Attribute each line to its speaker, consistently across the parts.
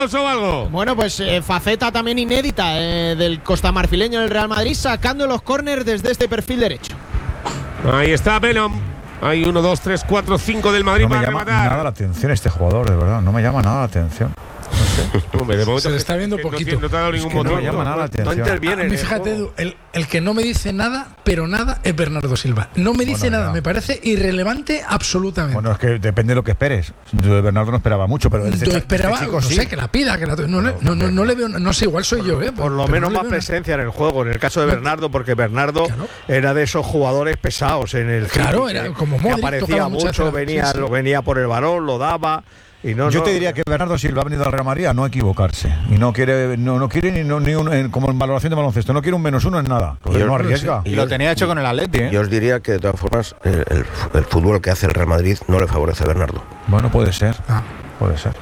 Speaker 1: o algo?
Speaker 2: Bueno, pues faceta también inédita del costamarfileño del Real Madrid, sacando los córners desde este perfil derecho.
Speaker 1: Ahí está Belom. Hay 1, 2, 3, 4, 5 del Madrid
Speaker 3: No me
Speaker 1: para
Speaker 3: llama
Speaker 1: rematar.
Speaker 3: nada la atención este jugador, de verdad. No me llama nada la atención.
Speaker 1: Hombre, de momento
Speaker 4: se le está viendo poquito.
Speaker 1: No te ha dado ningún motivo.
Speaker 3: No me llama nada la atención.
Speaker 5: No interviene.
Speaker 4: A mí, fíjate, Edu, el que no me dice nada, pero nada, es Bernardo Silva. No me dice nada, me parece irrelevante absolutamente.
Speaker 3: Bueno, es que depende de lo que esperes. Yo de Bernardo no esperaba mucho, pero
Speaker 4: Yo esperaba,
Speaker 3: chico,
Speaker 4: no
Speaker 3: sí.
Speaker 4: sé, que la pida, que no le veo, no sé, igual soy yo,
Speaker 5: Por lo
Speaker 4: pero
Speaker 5: menos
Speaker 4: no le
Speaker 5: más
Speaker 4: veo
Speaker 5: presencia en el juego, en el caso de Bernardo, porque Bernardo era de esos jugadores pesados en el
Speaker 4: Claro,
Speaker 5: City,
Speaker 4: era como
Speaker 5: que
Speaker 4: Modric,
Speaker 5: aparecía
Speaker 4: tocaba mucho,
Speaker 5: mucho, venía por el balón, lo daba. Y
Speaker 3: Yo te diría que Bernardo Silva ha venido al Real Madrid a no equivocarse y no quiere ni como en valoración de baloncesto, no quiere un -1 en nada, porque no arriesga.
Speaker 6: Y lo tenía hecho con el Atleti,
Speaker 7: Yo os diría que de todas formas el fútbol que hace el Real Madrid no le favorece a Bernardo.
Speaker 3: Bueno, puede ser. Puede ser.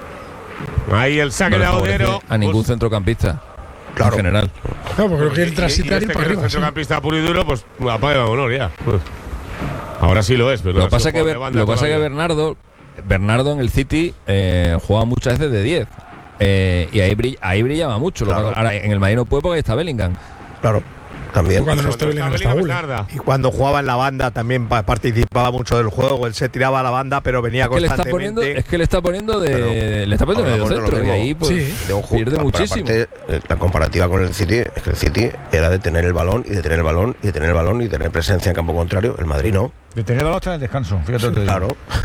Speaker 1: Ahí el saque de Audero.
Speaker 8: A ningún centrocampista.
Speaker 7: Claro.
Speaker 8: En general.
Speaker 4: No, porque lo quiere transitar y para arriba.
Speaker 1: Centrocampista puro y duro, pues apaga y vámonos ya. Ahora sí lo es, pero
Speaker 8: Lo que pasa es que Bernardo en el City juega muchas veces de 10 y ahí brillaba mucho.
Speaker 7: Claro.
Speaker 8: Ahora en el Madrid no puede porque está Bellingham.
Speaker 7: Claro, también.
Speaker 4: Cuando no está Bellingham está Gula.
Speaker 5: Y cuando jugaba en la banda también participaba mucho del juego. Él se tiraba a la banda, pero venía constantemente.
Speaker 8: Es que le está poniendo de medio centro y ahí pues, pierde muchísimo.
Speaker 7: Aparte, la comparativa con el City es que el City era de tener el balón y de tener el balón y de tener el balón y de tener presencia en campo contrario. El Madrid no.
Speaker 3: De tener el balón hasta en el descanso, fíjate.
Speaker 7: Claro.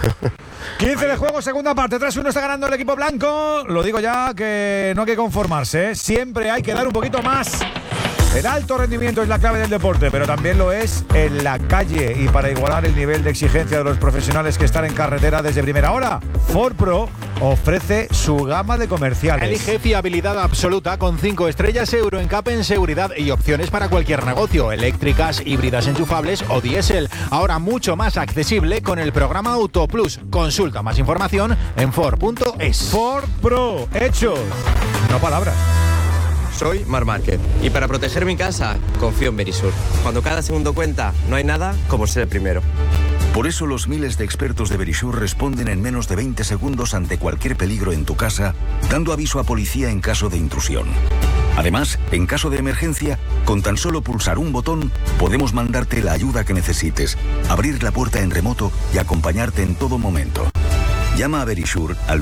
Speaker 3: 15 de juego, segunda parte, 3-1 está ganando el equipo blanco. Lo digo ya que no hay que conformarse, ¿eh? Siempre hay que dar un poquito más. El alto rendimiento es la clave del deporte, pero también lo es en la calle. Y para igualar el nivel de exigencia de los profesionales que están en carretera desde primera hora, Ford Pro ofrece su gama de comerciales.
Speaker 6: Elige fiabilidad absoluta con 5 estrellas Euro NCAP en seguridad y opciones para cualquier negocio, eléctricas, híbridas enchufables o diésel. Ahora mucho más accesible con el programa Auto Plus. Consulta más información en Ford.es.
Speaker 3: Ford Pro, hechos, no palabras.
Speaker 9: Soy Marc Márquez y para proteger mi casa confío en Verisur. Cuando cada segundo cuenta, no hay nada como ser el primero.
Speaker 10: Por eso los miles de expertos de Verisur responden en menos de 20 segundos ante cualquier peligro en tu casa, dando aviso a policía en caso de intrusión. Además, en caso de emergencia, con tan solo pulsar un botón, podemos mandarte la ayuda que necesites, abrir la puerta en remoto y acompañarte en todo momento. Llama a Verisur al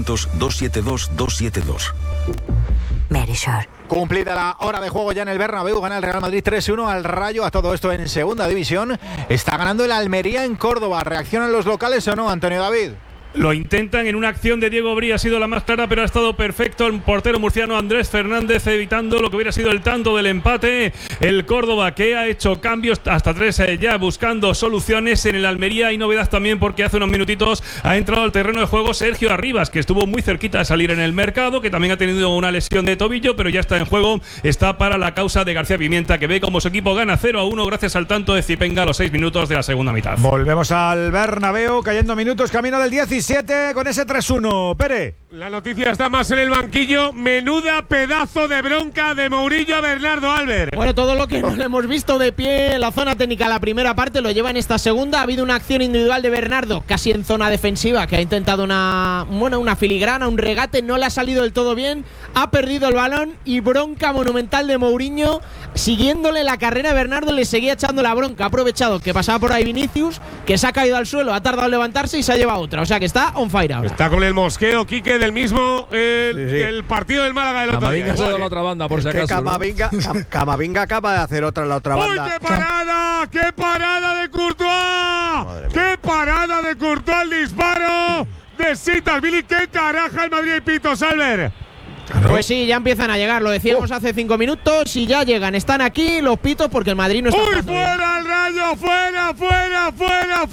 Speaker 10: 900-272-272.
Speaker 6: Verisur. Cumplida la hora de juego ya en el Bernabéu, gana el Real Madrid 3-1 al Rayo, a todo esto en segunda división. Está ganando el Almería en Córdoba. ¿Reaccionan los locales o no, Antonio David?
Speaker 11: Lo intentan en una acción de Diego Brí, ha sido la más clara, pero ha estado perfecto el portero murciano Andrés Fernández, evitando lo que hubiera sido el tanto del empate. El Córdoba, que ha hecho cambios hasta 3 ya, buscando soluciones en el Almería. Y novedad también porque hace unos minutitos ha entrado al terreno de juego Sergio Arribas, que estuvo muy cerquita de salir en el mercado, que también ha tenido una lesión de tobillo, pero ya está en juego, está para la causa de García Pimienta, que ve como su equipo gana 0-1 gracias al tanto de Zipenga a los 6 minutos de la segunda mitad.
Speaker 3: Volvemos al Bernabéu, cayendo minutos, camino del 17 con ese 3-1. Pere.
Speaker 1: La noticia está más en el banquillo. Menuda pedazo de bronca de Mourinho a Bernardo Albert.
Speaker 2: Bueno, todo lo que no le hemos visto de pie en la zona técnica la primera parte lo lleva en esta segunda. Ha habido una acción individual de Bernardo, casi en zona defensiva, que ha intentado una filigrana, un regate, no le ha salido del todo bien, ha perdido el balón y bronca monumental de Mourinho. Siguiéndole la carrera, Bernardo le seguía echando la bronca. Ha aprovechado que pasaba por ahí Vinicius, que se ha caído al suelo, ha tardado en levantarse y se ha llevado otra. O sea que está on fire ahora.
Speaker 1: Está con el mosqueo, Quique, del mismo el partido del Málaga del otro día.
Speaker 8: Camavinga se ha dado la otra banda, por si acaso.
Speaker 5: Camavinga acaba de hacer otra en la otra banda.
Speaker 1: ¡Uy, qué parada! ¡Qué parada de Courtois! ¡Qué parada de Courtois! El disparo de Sitas-Billy. ¡Qué caraja el Madrid y Pitos, Albert!
Speaker 2: Pues sí, ya empiezan a llegar, lo decíamos hace 5 minutos y ya llegan, están aquí los pitos porque el Madrid no está.
Speaker 1: ¡Uy, fuera el Rayo! ¡Fuera, fuera, fuera,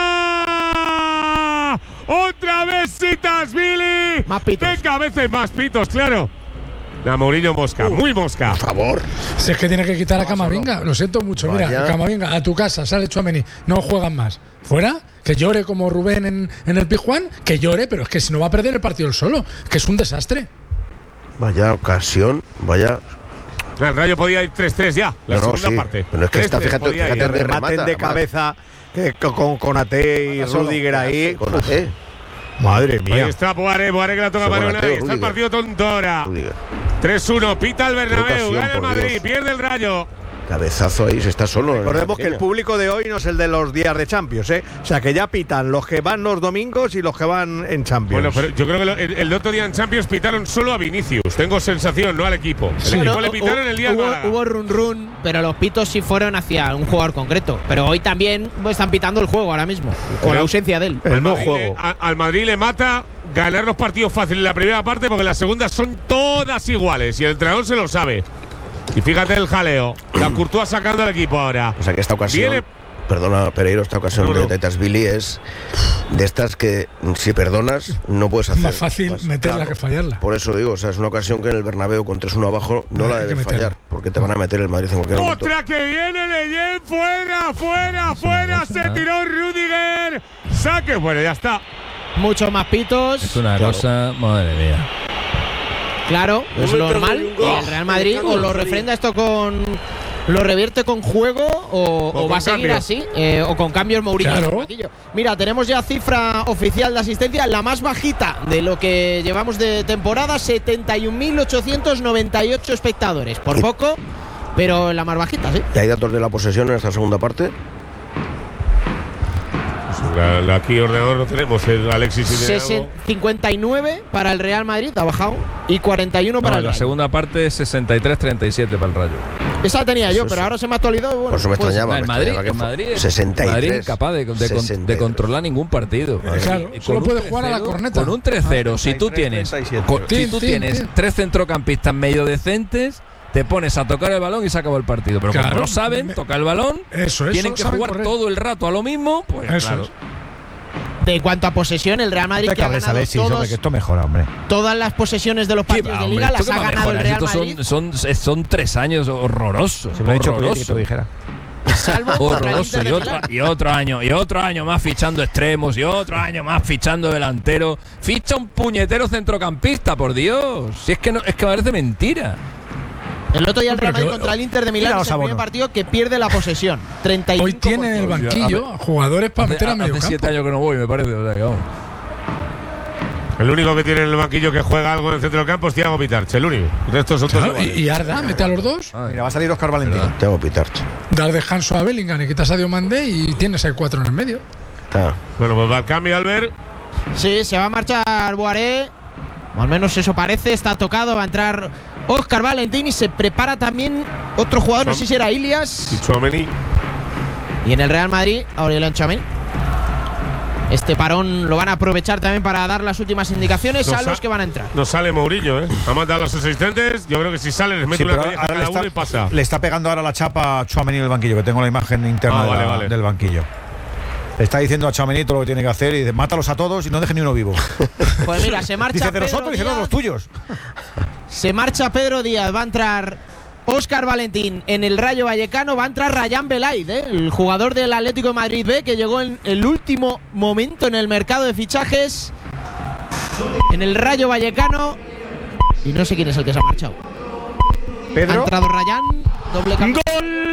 Speaker 1: fuera! ¡Otra vez Sitas-Billy!
Speaker 2: Más pitos.
Speaker 1: Venga, a veces más pitos, claro. La Mourinho mosca, muy mosca.
Speaker 7: Por favor.
Speaker 4: Si es que tiene que quitar a Camavinga, lo siento mucho.
Speaker 7: Vaya.
Speaker 4: Mira, Camavinga, a tu casa, sale Tchouaméni, no juegan más. ¿Fuera? Que llore como Rubén en el Pizjuán, que llore, pero es que si no va a perder el partido él solo, que es un desastre.
Speaker 7: Vaya ocasión, vaya.
Speaker 1: El Rayo podía ir 3-3 ya, la segunda
Speaker 7: sí,
Speaker 1: parte.
Speaker 7: pero es que está, fíjate
Speaker 5: el remate de cabeza que con Konaté y Rüdiger ahí.
Speaker 7: Konaté.
Speaker 5: Madre mía.
Speaker 1: Ahí está Boaré que la toca para Unai. Está el partido tonto ahora. 3-1, pita el Bernabéu, gana el Madrid, pierde el Rayo.
Speaker 7: Cabezazo ahí, se está solo.
Speaker 5: Recordemos que el público de hoy no es el de los días de Champions, ¿eh? O sea, que ya pitan los que van los domingos y los que van en Champions.
Speaker 1: Bueno, pero yo creo que el otro día en Champions pitaron solo a Vinicius. Tengo sensación, no al equipo. El equipo le pitaron el día del Málaga.
Speaker 2: Hubo run, pero los pitos sí fueron hacia un jugador concreto. Pero hoy también están pitando el juego ahora mismo, con la ausencia de él.
Speaker 5: El nuevo juego.
Speaker 1: Al Madrid le mata ganar los partidos fáciles en la primera parte porque las segundas son todas iguales y el entrenador se lo sabe. Y fíjate el jaleo. La Courtois sacando al equipo ahora.
Speaker 7: O sea que esta ocasión, perdona Pereiro, esta ocasión de Tetasvili es de estas que si perdonas no puedes hacer.
Speaker 4: Más fácil meterla
Speaker 7: claro,
Speaker 4: que fallarla.
Speaker 7: Por eso digo, o sea, es una ocasión que en el Bernabéu con 3-1 abajo no la debes fallar, porque te van a meter el Madrid en cualquier momento.
Speaker 1: ¡Otra que viene Leyen! ¡Fuera! Se tiró Rüdiger. Saque, bueno, ya está.
Speaker 2: Muchos más pitos.
Speaker 8: Es una cosa, madre mía.
Speaker 2: Claro, es lo normal. Y el Real Madrid o lo refrenda esto con. Lo revierte con juego o va a seguir así. O con cambios Mourinho.
Speaker 4: Claro.
Speaker 2: Mira, tenemos ya cifra oficial de asistencia, la más bajita de lo que llevamos de temporada: 71.898 espectadores. Por poco, pero la más bajita, sí.
Speaker 7: ¿Y hay datos de la posesión en esta segunda parte?
Speaker 1: Aquí ordenador no tenemos, el Alexis y
Speaker 2: 59 para el Real Madrid, ha bajado, y 41 para el
Speaker 8: La
Speaker 2: Rayo.
Speaker 8: segunda parte es 63-37 para el Rayo.
Speaker 2: Esa tenía yo, pero ahora se me ha actualizado. Bueno,
Speaker 7: por eso me extrañaba.
Speaker 8: El Madrid es
Speaker 7: 63.
Speaker 8: Madrid incapaz de controlar ningún partido.
Speaker 4: Claro, solo puede jugar a la corneta.
Speaker 8: Con un 3-0, si tú tienes 3 centrocampistas medio decentes, te pones a tocar el balón y se acabó el partido. Pero como no saben tocar el balón, tienen que jugar todo el rato a lo mismo, pues
Speaker 4: eso
Speaker 8: claro.
Speaker 4: Es.
Speaker 2: De cuanto a posesión, el Real Madrid que ha ganado
Speaker 3: Alexis, hombre, que esto mejora, hombre.
Speaker 2: Todas las posesiones de los partidos de Liga las ha ganado el Real Madrid.
Speaker 8: Son 3 años horrorosos.
Speaker 3: Se me ha dicho que te dijera.
Speaker 2: Salvo
Speaker 8: horroroso. Y otro año más fichando extremos, y otro año más fichando delantero. Ficha un puñetero centrocampista, por Dios. Si es que no, es que parece mentira.
Speaker 2: El otro día el Real Madrid contra el Inter de Milán es el primer partido que pierde la posesión. 35%.
Speaker 4: Hoy tiene en el banquillo jugadores para meter a medio campo.
Speaker 8: Hace 7 años que no voy, me parece. O sea, que vamos.
Speaker 1: El único que tiene en el banquillo que juega algo en el centro del campo es Thiago Pitarch, el único. El resto son todos iguales.
Speaker 4: Y Arda, mete a los dos.
Speaker 3: Mira, va a salir Óscar Valentín.
Speaker 7: Thiago Pitarch.
Speaker 4: Dar descanso a Bellingham y quitas a Diomandé y tienes el 4 en el medio.
Speaker 1: Bueno, pues va al cambio, Albert.
Speaker 2: Sí, se va a marchar Boaré. O al menos eso parece. Está tocado, va a entrar Óscar Valentín y se prepara también otro jugador, no sé si era Ilias.
Speaker 1: Y Tchouaméni.
Speaker 2: Y en el Real Madrid, Aurélien Tchouaméni. Este parón lo van a aprovechar también para dar las últimas indicaciones a los que van a entrar.
Speaker 7: Pues
Speaker 1: No sale Mourinho, ¿eh? Ha mandado a los asistentes. Yo creo que si sale les mete una colleja a cada uno y pasa.
Speaker 3: Le está pegando ahora la chapa a Tchouaméni en el banquillo, que tengo la imagen interna del banquillo. Le está diciendo a Tchouaméni todo lo que tiene que hacer y dice: mátalos a todos y no dejes ni uno vivo.
Speaker 2: Pues mira, se marcha.
Speaker 3: Dice de nosotros, dice no, los tuyos.
Speaker 2: Se marcha Pedro Díaz, va a entrar Óscar Valentín. En el Rayo Vallecano va a entrar Rayán Belaid, el jugador del Atlético de Madrid B, que llegó en el último momento en el mercado de fichajes en el Rayo Vallecano. Y no sé quién es el que se ha marchado.
Speaker 3: Pedro.
Speaker 2: Ha entrado Rayán, doble cambio.
Speaker 1: ¡Gol!